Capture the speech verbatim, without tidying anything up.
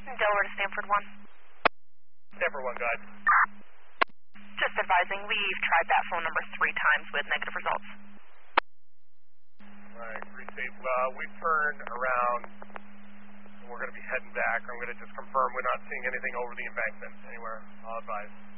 Delaware to Stanford one. Stanford one, go ahead. Just advising, we've tried that phone number three times with negative results. Alright, receive. Uh, we've turned around, and we're going to be heading back. I'm going to just confirm we're not seeing anything over the embankment anywhere. I'll advise.